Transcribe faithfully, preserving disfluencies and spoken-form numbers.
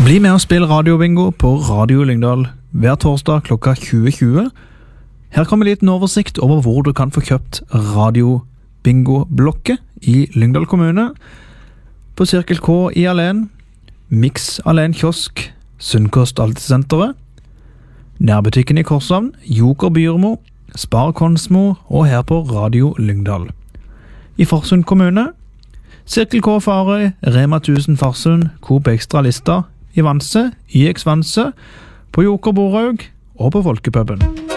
Bli med og spill radiobingo på Radio Lyngdal hver torsdag klokka tjue tjue. Her kommer en liten oversikt over hvor du kan få kjøpt radiobingo-blokket i Lyngdal kommune. På Cirkel K i Alen, Mix Alen Kiosk, Sunnkost Altesenteret, Nærbutikken i Korshavn, Joker Byrmo, Spar Konsmo og her på Radio Lyngdal. I Farsund kommune, Cirkel K Farøy, Rema tusen Farsund, Coop Extra Lista, i Vanse, I X Vanse, på Joker Borhaug og på Folkepuben.